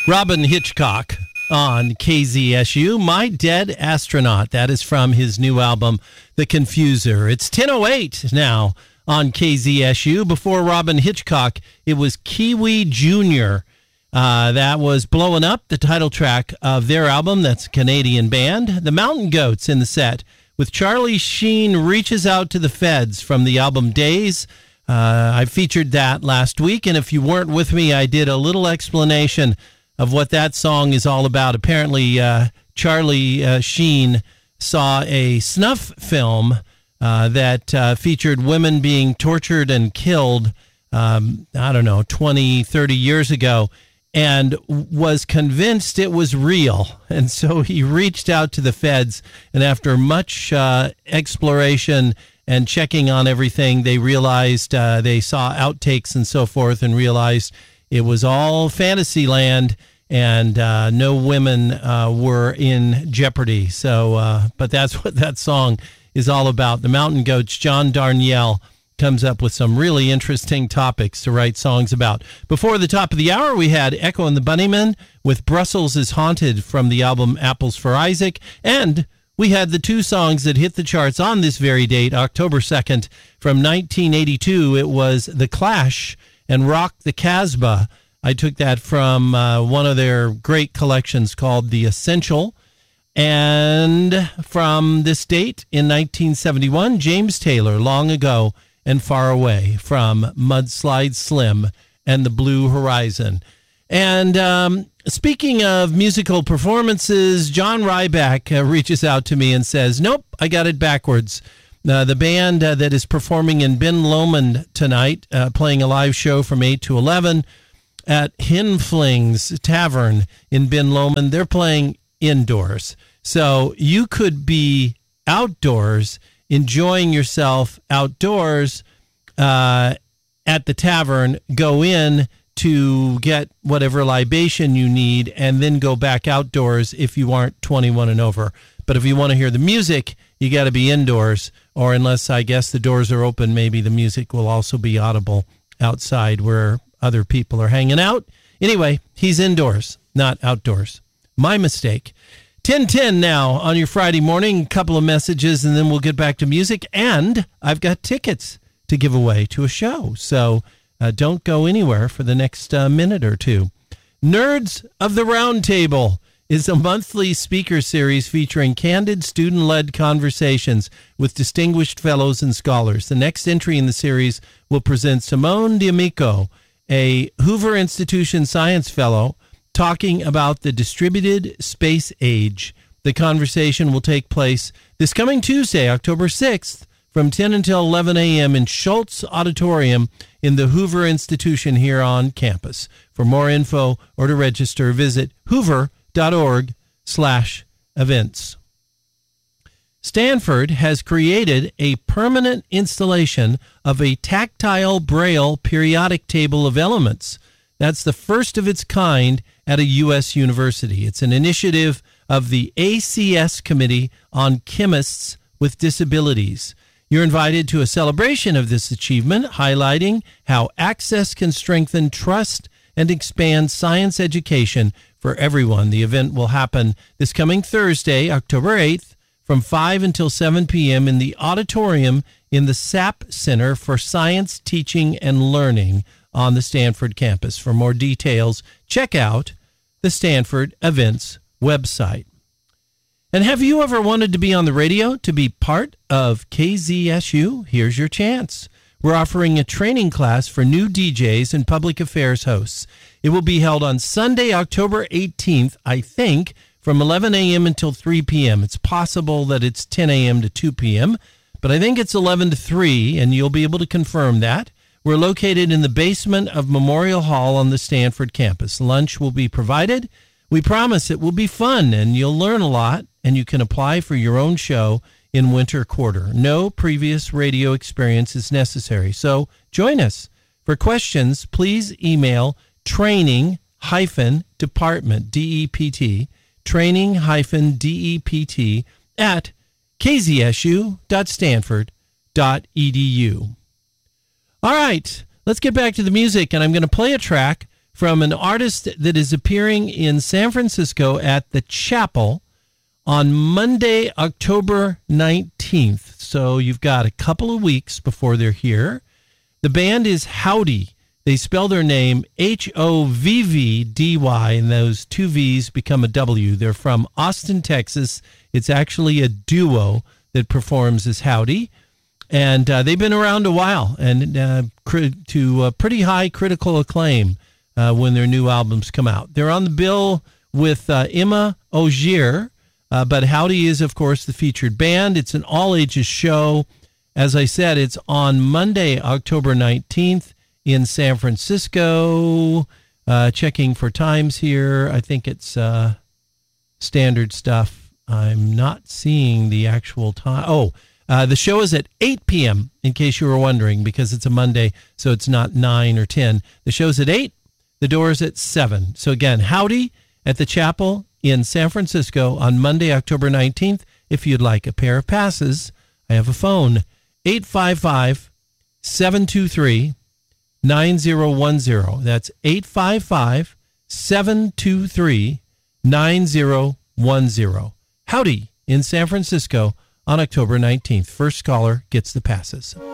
Robin Hitchcock on KZSU, My Dead Astronaut. That is from his new album, The Confuser. It's 10:08 now on KZSU. Before Robin Hitchcock, it was Kiwi Jr. That was Blowing Up, the title track of their album. That's a Canadian band. The Mountain Goats in the set with Charlie Sheen Reaches Out to the Feds from the album Days. I featured that last week, and if you weren't with me, I did a little explanation of what that song is all about. Apparently, Charlie Sheen saw a snuff film that featured women being tortured and killed, 20, 30 years ago, and was convinced it was real. And so he reached out to the feds, and after much exploration and checking on everything, they realized they saw outtakes and so forth and realized it was all fantasy land, and no women were in jeopardy. So, but that's what that song is all about. The Mountain Goats, John Darnielle, comes up with some really interesting topics to write songs about. Before the top of the hour, we had Echo and the Bunnymen with Brussels is Haunted from the album Apples for Isaac, and we had the two songs that hit the charts on this very date, October 2nd, from 1982. It was The Clash and Rock the Casbah. I took that from one of their great collections called The Essential. And from this date in 1971, James Taylor, Long Ago and Far Away from Mudslide Slim and the Blue Horizon. And speaking of musical performances, John Ryback reaches out to me and says, nope, I got it backwards. The band that is performing in Ben Lomond tonight, playing a live show from 8 to 11 at Hinfling's Tavern in Ben Lomond, they're playing indoors. So you could be outdoors, enjoying yourself outdoors at the tavern, go in to get whatever libation you need, and then go back outdoors if you aren't 21 and over. But if you want to hear the music, you got to be indoors, or unless, I guess, the doors are open, maybe the music will also be audible outside where other people are hanging out. Anyway, he's indoors, not outdoors. My mistake. 10:10 now on your Friday morning. A couple of messages, and then we'll get back to music. And I've got tickets to give away to a show, so don't go anywhere for the next minute or two. Nerds of the Round Table is a monthly speaker series featuring candid student-led conversations with distinguished fellows and scholars. The next entry in the series will present Simone D'Amico, a Hoover Institution Science Fellow, talking about the distributed space age. The conversation will take place this coming Tuesday, October 6th, from 10 until 11 a.m. in Schultz Auditorium in the Hoover Institution here on campus. For more info or to register, visit hoover.org/events. Stanford has created a permanent installation of a tactile Braille periodic table of elements. That's the first of its kind at a U.S. university. It's an initiative of the ACS Committee on Chemists with Disabilities. You're invited to a celebration of this achievement, highlighting how access can strengthen trust and expand science education for everyone. The event will happen this coming Thursday, October 8th, from 5 until 7 p.m. in the auditorium in the SAP Center for Science, Teaching, and Learning on the Stanford campus. For more details, check out the Stanford Events website. And have you ever wanted to be on the radio, to be part of KZSU? Here's your chance. We're offering a training class for new DJs and public affairs hosts. It will be held on Sunday, October 18th, I think, from 11 a.m. until 3 p.m. It's possible that it's 10 a.m. to 2 p.m., but I think it's 11 to 3, and you'll be able to confirm that. We're located in the basement of Memorial Hall on the Stanford campus. Lunch will be provided. We promise it will be fun, and you'll learn a lot, and you can apply for your own show in winter quarter. No previous radio experience is necessary, so join us. For questions, please email training-department, D-E-P-T, training-dept at kzsu.stanford.edu. All right, let's get back to the music, and I'm going to play a track from an artist that is appearing in San Francisco at the Chapel on Monday, October 19th. So you've got a couple of weeks before they're here. The band is Howdy. They spell their name Hovvdy, and those two V's become a W. They're from Austin, Texas. It's actually a duo that performs as Howdy. And they've been around a while and to pretty high critical acclaim when their new albums come out. They're on the bill with Emma Ogier, but Howdy is, of course, the featured band. It's an all-ages show. As I said, it's on Monday, October 19th in San Francisco. Checking for times here. I think it's standard stuff. I'm not seeing the actual time. The show is at 8 p.m., in case you were wondering, because it's a Monday, so it's not 9 or 10. The show's at 8. The door's at 7. So again, Howdy at the Chapel in San Francisco on Monday, October 19th. If you'd like a pair of passes, I have a phone, 855-723-9010. That's 855-723-9010. Howdy in San Francisco on October 19th. First caller gets the passes.